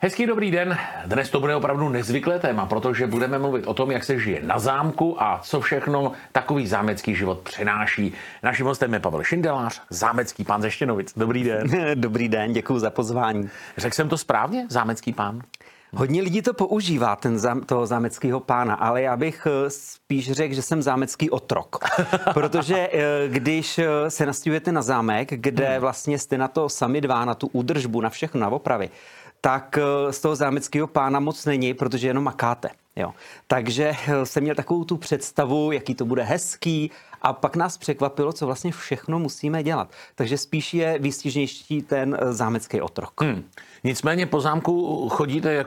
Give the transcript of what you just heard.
Hezký dobrý den. Dnes to bude opravdu nezvyklé téma, protože budeme mluvit o tom, jak se žije na zámku a co všechno takový zámecký život přináší. Naším hostem je Pavel Šindelář, zámecký pán ze Štěnovic. Dobrý den. Dobrý den, děkuji za pozvání. Řekl jsem to správně, zámecký pán? Hodně lidí to používá, toho zámeckého pána, ale já bych spíš řekl, že jsem zámecký otrok. Protože když se nastěhujete na zámek, kde vlastně jste na to sami dva, na tu údržbu, na všechno, na opravy, tak z toho zámeckého pána moc není, protože jenom makáte. Jo. Takže jsem měl takovou tu představu, jaký to bude hezký, a pak nás překvapilo, co vlastně všechno musíme dělat. Takže spíš je výstižnější ten zámecký otrok. Nicméně po zámku chodíte jak